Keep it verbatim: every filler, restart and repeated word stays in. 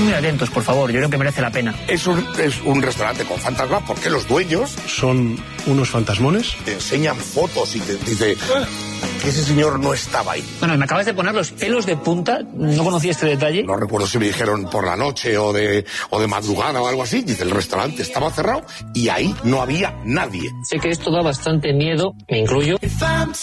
muy atentos, por favor, yo creo que merece la pena. Es un, es un restaurante con fantasmas porque los dueños son unos fantasmones. Te enseñan fotos y te dice que ese señor no estaba ahí. Bueno, me acabas de poner los pelos de punta, no conocía este detalle. No recuerdo si me dijeron por la noche o de, o de madrugada o algo así. Dice, el restaurante estaba cerrado y ahí no había nadie. Sé que esto da bastante miedo, me incluyo.